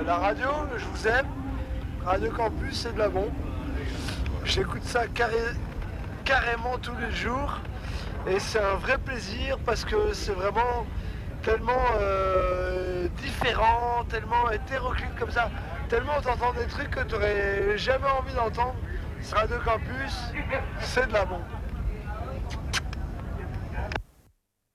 la radio, je vous aime. Radio Campus, c'est de la bombe. J'écoute ça carrément tous les jours. Et c'est un vrai plaisir parce que c'est vraiment tellement différent, tellement hétéroclite comme ça. Tellement t'entends des trucs que tu n'aurais jamais envie d'entendre. C'est Radio Campus, c'est de la bombe.